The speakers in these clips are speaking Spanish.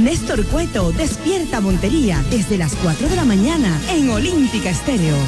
Néstor Cueto despierta Montería desde las 4 de la mañana en Olímpica Estéreo.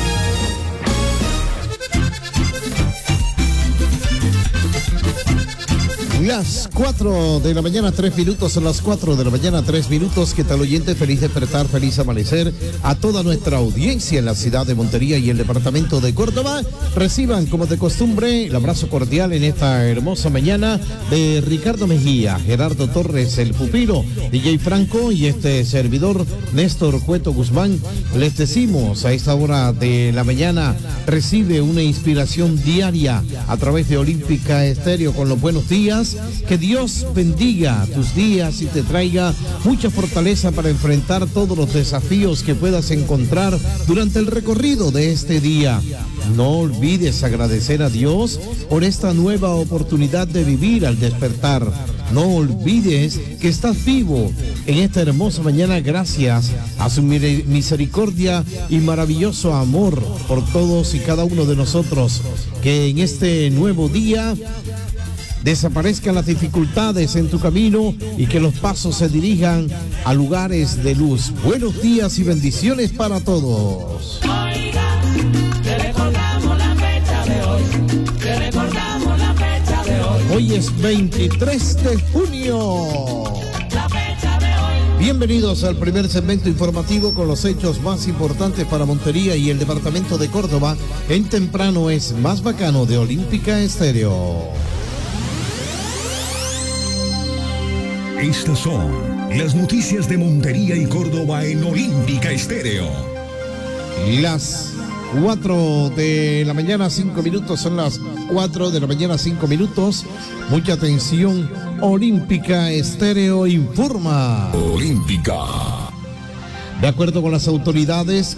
Las 4 de la mañana, 3 minutos, son las 4 de la mañana, 3 minutos. ¿Qué tal, oyente? Feliz despertar, feliz amanecer a toda nuestra audiencia en la ciudad de Montería y el departamento de Córdoba. Reciban, como de costumbre, el abrazo cordial en esta hermosa mañana de Ricardo Mejía, Gerardo Torres, el pupilo, DJ Franco y este servidor, Néstor Cueto Guzmán. Les decimos a esta hora de la mañana, recibe una inspiración diaria a través de Olímpica Estéreo con los buenos días. Que Dios bendiga tus días y te traiga mucha fortaleza para enfrentar todos los desafíos que puedas encontrar durante el recorrido de este día. No olvides agradecer a Dios por esta nueva oportunidad de vivir al despertar. No olvides que estás vivo en esta hermosa mañana gracias a su misericordia y maravilloso amor por todos y cada uno de nosotros. Que en este nuevo día desaparezcan las dificultades en tu camino y que los pasos se dirijan a lugares de luz. Buenos días y bendiciones para todos. Oiga, te recordamos la fecha de hoy. Te recordamos la fecha de hoy. Hoy es 23 de junio. La fecha de hoy. Bienvenidos al primer segmento informativo con los hechos más importantes para Montería y el departamento de Córdoba. En Temprano es Más Bacano de Olímpica Estéreo. Estas son las noticias de Montería y Córdoba en Olímpica Estéreo. Las 4 de la mañana, 5 minutos, son las 4 de la mañana, 5 minutos. Mucha atención, Olímpica Estéreo informa. Olímpica. De acuerdo con las autoridades,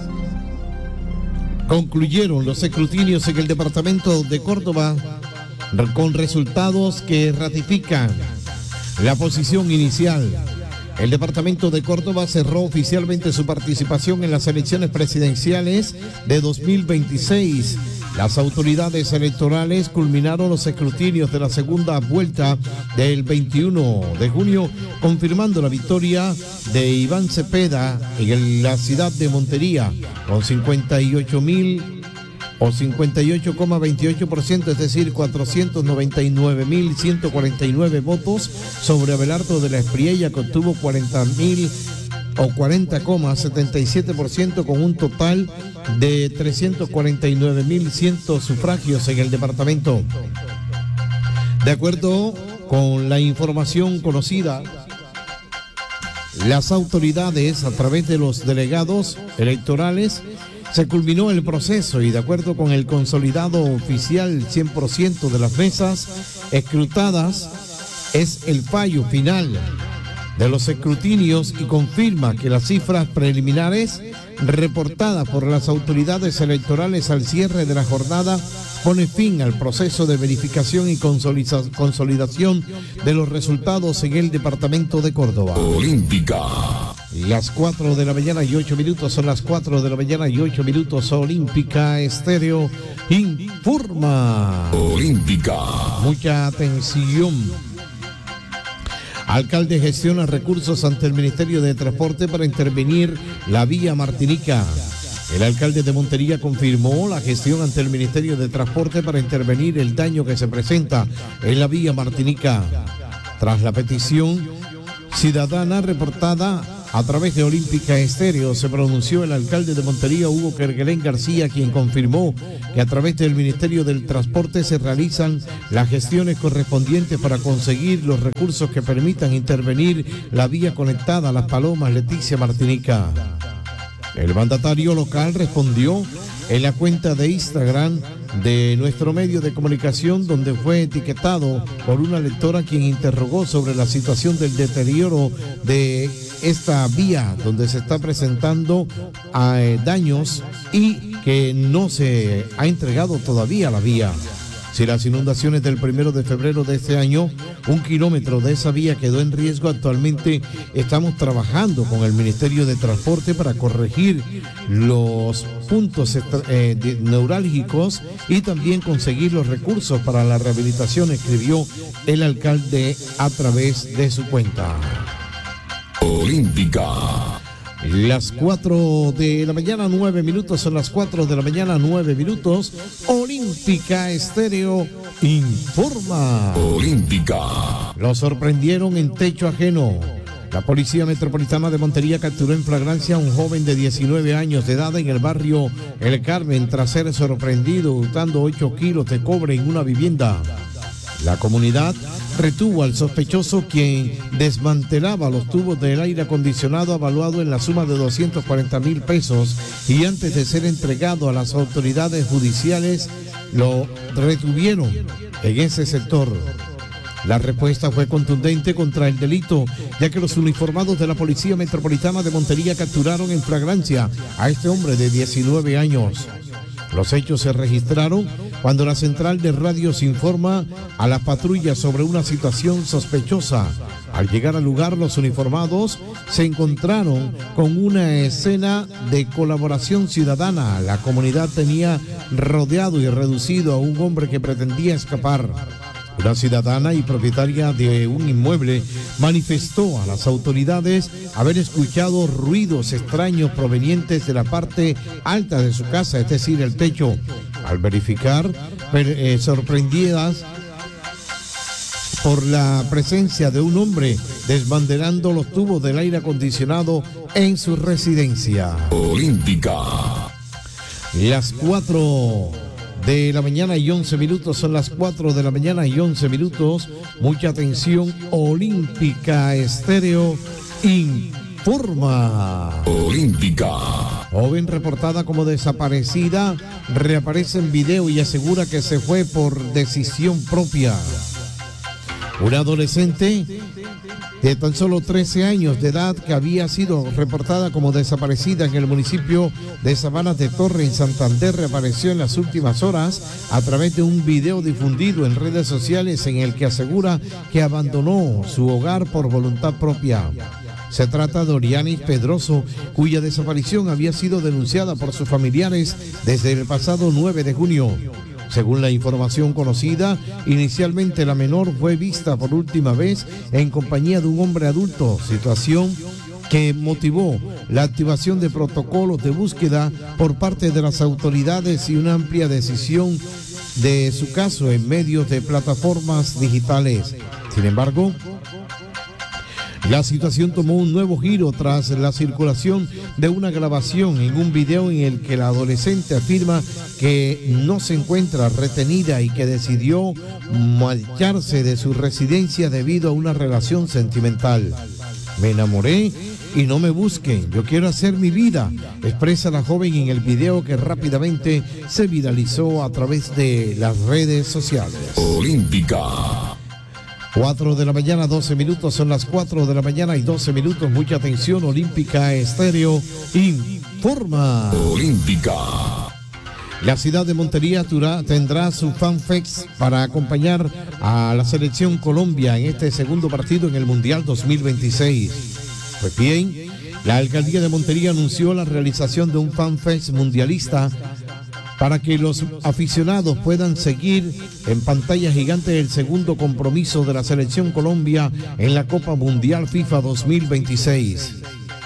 concluyeron los escrutinios en el departamento de Córdoba con resultados que ratifican la posición inicial. El departamento de Córdoba cerró oficialmente su participación en las elecciones presidenciales de 2026. Las autoridades electorales culminaron los escrutinios de la segunda vuelta del 21 de junio, confirmando la victoria de Iván Cepeda en la ciudad de Montería con 58,28%, es decir, 499.149 votos sobre Abelardo de la Espriella, que obtuvo 40,77% con un total de 349.100 sufragios en el departamento. De acuerdo con la información conocida, las autoridades, a través de los delegados electorales, se culminó el proceso y de acuerdo con el consolidado oficial, 100% de las mesas escrutadas es el fallo final de los escrutinios y confirma que las cifras preliminares reportadas por las autoridades electorales al cierre de la jornada pone fin al proceso de verificación y consolidación de los resultados en el departamento de Córdoba. Olímpica. Las 4 de la mañana y 8 minutos, son las 4 de la mañana y 8 minutos. Olímpica Estéreo informa. Olímpica. Mucha atención. Alcalde gestiona recursos ante el Ministerio de Transporte para intervenir la vía Martinica. El alcalde de Montería confirmó la gestión ante el Ministerio de Transporte para intervenir el daño que se presenta en la vía Martinica. Tras la petición ciudadana reportada a través de Olímpica Estéreo, se pronunció el alcalde de Montería, Hugo Kerguelén García, quien confirmó que a través del Ministerio del Transporte se realizan las gestiones correspondientes para conseguir los recursos que permitan intervenir la vía conectada a Las Palomas, Leticia, Martinica. El mandatario local respondió en la cuenta de Instagram de nuestro medio de comunicación, donde fue etiquetado por una lectora quien interrogó sobre la situación del deterioro de esta vía, donde se está presentando daños y que no se ha entregado todavía la vía. Si las inundaciones del 1 de febrero de este año, 1 kilómetro de esa vía quedó en riesgo. Actualmente estamos trabajando con el Ministerio de Transporte para corregir los puntos neurálgicos y también conseguir los recursos para la rehabilitación, escribió el alcalde a través de su cuenta. Olímpica. Las 4 de la mañana, 9 minutos, son las 4 de la mañana, 9 minutos. Olímpica Estéreo informa. Olímpica. Lo sorprendieron en techo ajeno. La Policía Metropolitana de Montería capturó en flagrancia a un joven de 19 años de edad en el barrio El Carmen tras ser sorprendido hurtando 8 kilos de cobre en una vivienda. La comunidad retuvo al sospechoso, quien desmantelaba los tubos del aire acondicionado avaluado en la suma de 240,000 pesos, y antes de ser entregado a las autoridades judiciales lo retuvieron en ese sector. La respuesta fue contundente contra el delito, ya que los uniformados de la Policía Metropolitana de Montería capturaron en flagrancia a este hombre de 19 años. Los hechos se registraron cuando la central de radios informa a la patrulla sobre una situación sospechosa. Al llegar al lugar, los uniformados se encontraron con una escena de colaboración ciudadana. La comunidad tenía rodeado y reducido a un hombre que pretendía escapar. Una ciudadana y propietaria de un inmueble manifestó a las autoridades haber escuchado ruidos extraños provenientes de la parte alta de su casa, es decir, el techo. Al verificar, sorprendidas por la presencia de un hombre desmantelando los tubos del aire acondicionado en su residencia. Olímpica. Las 4 de la mañana y 11 minutos, son las 4 de la mañana y 11 minutos. Mucha atención, Olímpica Estéreo informa. Olímpica. Joven reportada como desaparecida reaparece en video y asegura que se fue por decisión propia. Una adolescente de tan solo 13 años de edad, que había sido reportada como desaparecida en el municipio de Sabanas de Torre, en Santander, reapareció en las últimas horas a través de un video difundido en redes sociales en el que asegura que abandonó su hogar por voluntad propia. Se trata de Orianis Pedroso, cuya desaparición había sido denunciada por sus familiares desde el pasado 9 de junio. Según la información conocida, inicialmente la menor fue vista por última vez en compañía de un hombre adulto, situación que motivó la activación de protocolos de búsqueda por parte de las autoridades y una amplia decisión de su caso en medios de plataformas digitales. Sin embargo, la situación tomó un nuevo giro tras la circulación de una grabación en un video en el que la adolescente afirma que no se encuentra retenida y que decidió marcharse de su residencia debido a una relación sentimental. Me enamoré y no me busquen, yo quiero hacer mi vida, expresa la joven en el video, que rápidamente se viralizó a través de las redes sociales. Olímpica. 4 de la mañana, 12 minutos, son las 4 de la mañana y 12 minutos. Mucha atención, Olímpica Estéreo informa. Olímpica. La ciudad de Montería tendrá su FanFest para acompañar a la selección Colombia en este segundo partido en el Mundial 2026. Pues bien, la alcaldía de Montería anunció la realización de un FanFest mundialista para que los aficionados puedan seguir en pantalla gigante el segundo compromiso de la selección Colombia en la Copa Mundial FIFA 2026.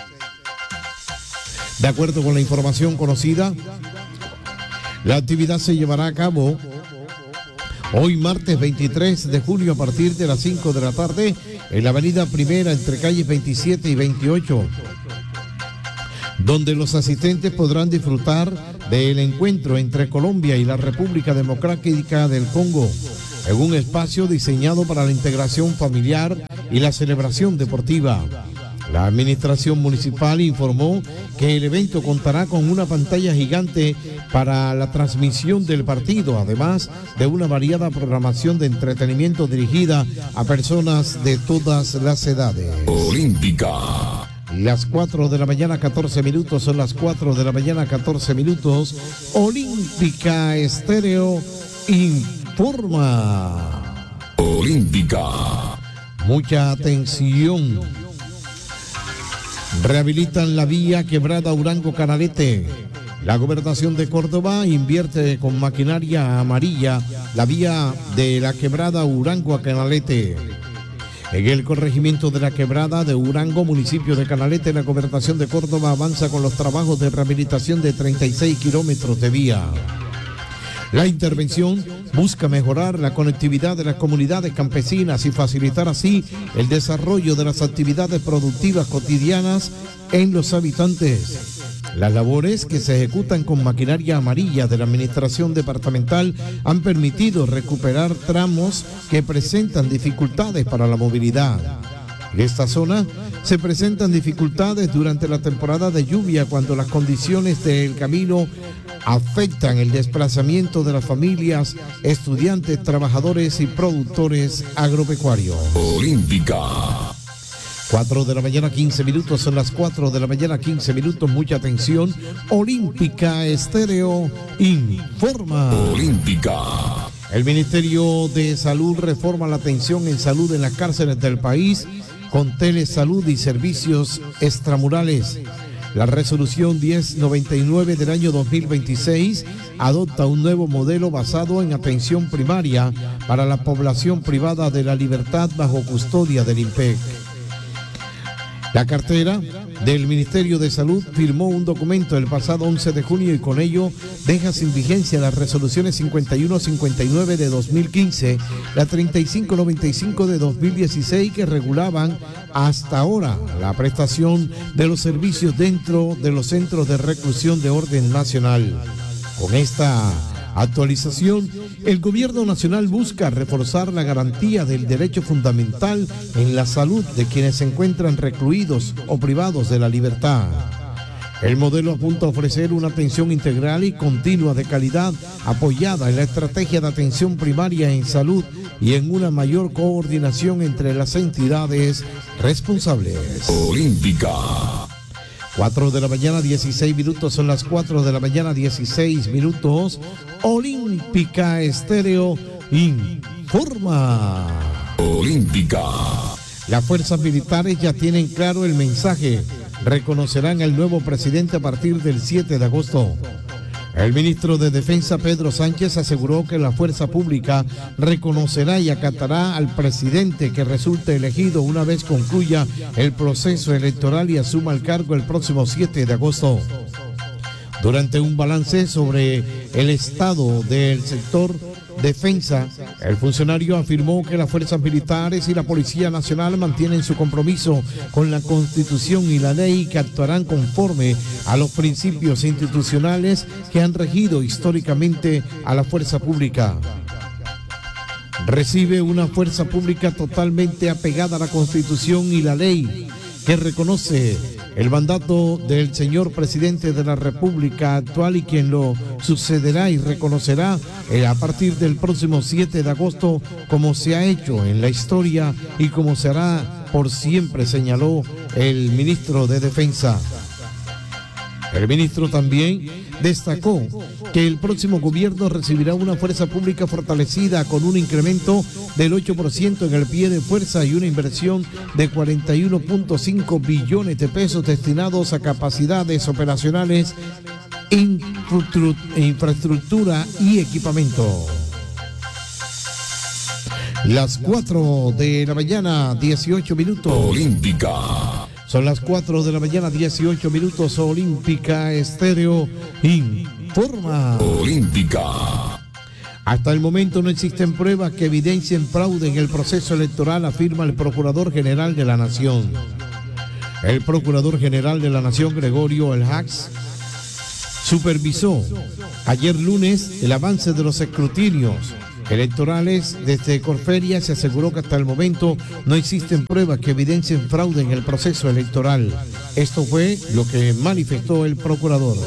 De acuerdo con la información conocida, la actividad se llevará a cabo hoy martes 23 de julio a partir de las 5 de la tarde en la avenida Primera entre calles 27 y 28. Donde los asistentes podrán disfrutar del encuentro entre Colombia y la República Democrática del Congo, en un espacio diseñado para la integración familiar y la celebración deportiva. La administración municipal informó que el evento contará con una pantalla gigante para la transmisión del partido, además de una variada programación de entretenimiento dirigida a personas de todas las edades. Olímpica. Las 4 de la mañana, 14 minutos, son las 4 de la mañana, 14 minutos. Olímpica Estéreo informa. Olímpica. Mucha atención. Rehabilitan la vía Quebrada Urango-Canalete. La Gobernación de Córdoba invierte con maquinaria amarilla la vía de la Quebrada Urango a Canalete. En el corregimiento de la Quebrada de Urango, municipio de Canalete, la gobernación de Córdoba avanza con los trabajos de rehabilitación de 36 kilómetros de vía. La intervención busca mejorar la conectividad de las comunidades campesinas y facilitar así el desarrollo de las actividades productivas cotidianas en los habitantes. Las labores que se ejecutan con maquinaria amarilla de la administración departamental han permitido recuperar tramos que presentan dificultades para la movilidad. En esta zona se presentan dificultades durante la temporada de lluvia cuando las condiciones del camino afectan el desplazamiento de las familias, estudiantes, trabajadores y productores agropecuarios. Olímpica. 4 de la mañana, 15 minutos, son las 4 de la mañana, 15 minutos, mucha atención. Olímpica Estéreo informa. Olímpica. El Ministerio de Salud reforma la atención en salud en las cárceles del país con telesalud y servicios extramurales. La resolución 1099 del año 2026 adopta un nuevo modelo basado en atención primaria para la población privada de la libertad bajo custodia del INPEC. La cartera del Ministerio de Salud firmó un documento el pasado 11 de junio y con ello deja sin vigencia las resoluciones 51-59 de 2015, la 35-95 de 2016 que regulaban hasta ahora la prestación de los servicios dentro de los centros de reclusión de orden nacional. Con esta actualización, el gobierno nacional busca reforzar la garantía del derecho fundamental en la salud de quienes se encuentran recluidos o privados de la libertad. El modelo apunta a ofrecer una atención integral y continua de calidad apoyada en la estrategia de atención primaria en salud y en una mayor coordinación entre las entidades responsables. Olímpica. 4 de la mañana, 16 minutos, son las 4 de la mañana, 16 minutos. Olímpica Estéreo informa. Olímpica. Las fuerzas militares ya tienen claro el mensaje. Reconocerán al nuevo presidente a partir del 7 de agosto. El ministro de Defensa, Pedro Sánchez, aseguró que la fuerza pública reconocerá y acatará al presidente que resulte elegido una vez concluya el proceso electoral y asuma el cargo el próximo 7 de agosto. Durante un balance sobre el estado del sector defensa, el funcionario afirmó que las fuerzas militares y la Policía Nacional mantienen su compromiso con la Constitución y la ley y que actuarán conforme a los principios institucionales que han regido históricamente a la fuerza pública. Recibe una fuerza pública totalmente apegada a la Constitución y la ley, que reconoce el mandato del señor presidente de la República actual y quien lo sucederá y reconocerá a partir del próximo 7 de agosto, como se ha hecho en la historia y como se hará por siempre, señaló el ministro de Defensa. El ministro también destacó que el próximo gobierno recibirá una fuerza pública fortalecida con un incremento del 8% en el pie de fuerza y una inversión de 41.5 billones de pesos destinados a capacidades operacionales, infraestructura y equipamiento. Las 4 de la mañana, 18 minutos. Olímpica. Son las 4 de la mañana, 18 minutos. Olímpica Estéreo informa. Olímpica. Hasta el momento no existen pruebas que evidencien fraude en el proceso electoral, afirma el Procurador General de la Nación. El Procurador General de la Nación, Gregorio El Hax, supervisó ayer lunes el avance de los escrutinios electorales desde Corferia. Se aseguró que hasta el momento no existen pruebas que evidencien fraude en el proceso electoral. Esto fue lo que manifestó el procurador.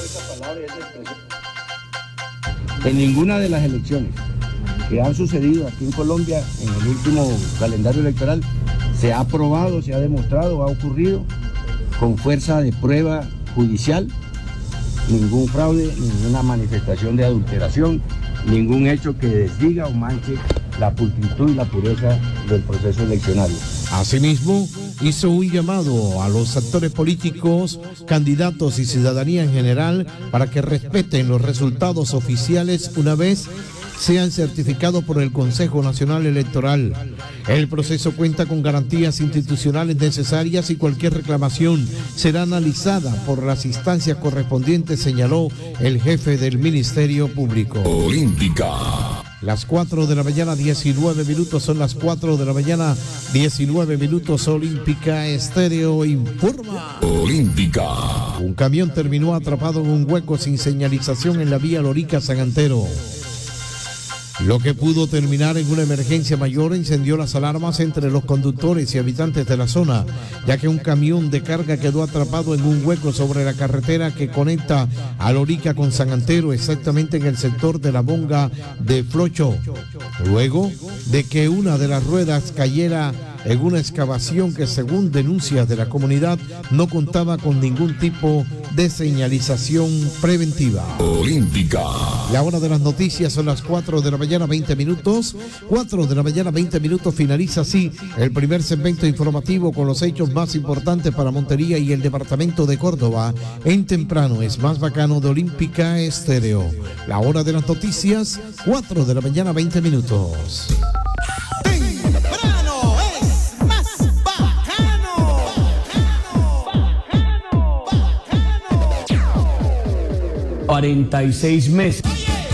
En ninguna de las elecciones que han sucedido aquí en Colombia en el último calendario electoral se ha aprobado, se ha demostrado, ha ocurrido con fuerza de prueba judicial ningún fraude, ninguna manifestación de adulteración, ningún hecho que desdiga o manche la pulcritud y la pureza del proceso eleccionario. Asimismo, hizo un llamado a los actores políticos, candidatos y ciudadanía en general para que respeten los resultados oficiales una vez sean certificados por el Consejo Nacional Electoral. El proceso cuenta con garantías institucionales necesarias y cualquier reclamación será analizada por las instancias correspondientes, señaló el jefe del Ministerio Público. Olímpica. Las 4 de la mañana, 19 minutos, son las 4 de la mañana, 19 minutos, Olímpica Estéreo informa. Olímpica. Un camión terminó atrapado en un hueco sin señalización en la vía Lorica-San Antero. Lo que pudo terminar en una emergencia mayor encendió las alarmas entre los conductores y habitantes de la zona, ya que un camión de carga quedó atrapado en un hueco sobre la carretera que conecta a Lorica con San Antero, exactamente en el sector de la Bonga de Flocho, luego de que una de las ruedas cayera en una excavación que, según denuncias de la comunidad, no contaba con ningún tipo de señalización preventiva. Olímpica. La hora de las noticias son las 4 de la mañana, 20 minutos. 4 de la mañana, 20 minutos. Finaliza así el primer segmento informativo con los hechos más importantes para Montería y el departamento de Córdoba. En Temprano es más bacano de Olímpica Estéreo. La hora de las noticias, 4 de la mañana, 20 minutos. Temprano es más bacano. 46 meses.